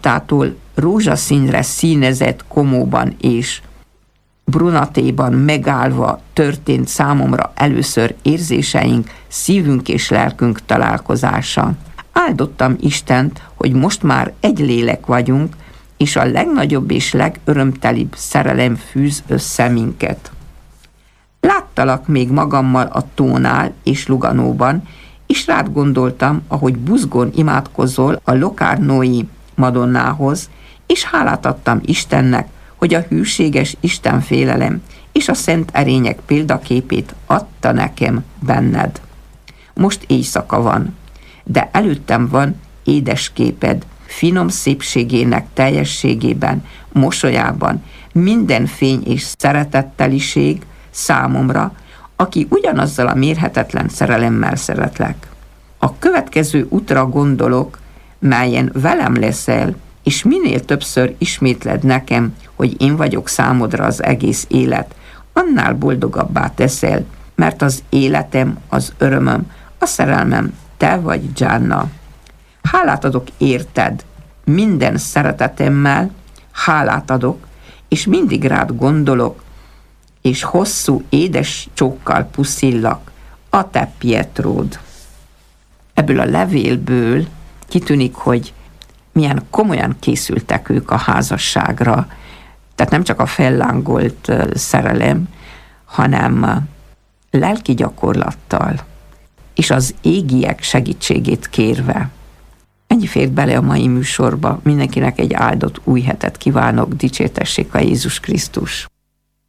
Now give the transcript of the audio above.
Tától rózsaszínre színezett komóban és brunatéban megállva történt számomra először érzéseink, szívünk és lelkünk találkozása. Áldottam Istent, hogy most már egy lélek vagyunk, és a legnagyobb és legörömtelibb szerelem fűz össze minket. Láttalak még magammal a tónál és Luganóban, és rád gondoltam, ahogy buzgón imádkozol a Locarnói Madonnához, és hálát adtam Istennek, hogy a hűséges istenfélelem és a szent erények példaképét adta nekem benned. Most éjszaka van, de előttem van édes képed, finom szépségének teljességében, mosolyában, minden fény és szeretetteliség számomra, aki ugyanazzal a mérhetetlen szerelemmel szeretlek. A következő útra gondolok, melyen velem leszel, és minél többször ismétled nekem, hogy én vagyok számodra az egész élet, annál boldogabbá teszel, mert az életem, az örömöm, a szerelmem, te vagy, Gianna. Hálát adok érted, minden szeretetemmel hálát adok, és mindig rád gondolok, és hosszú, édes csókkal puszillak, a te Pietród. Ebből a levélből kitűnik, hogy milyen komolyan készültek ők a házasságra, tehát nem csak a fellángolt szerelem, hanem lelki gyakorlattal, és az égiek segítségét kérve. Ennyi fért bele a mai műsorba, mindenkinek egy áldott új hetet kívánok, dicsértessék a Jézus Krisztus!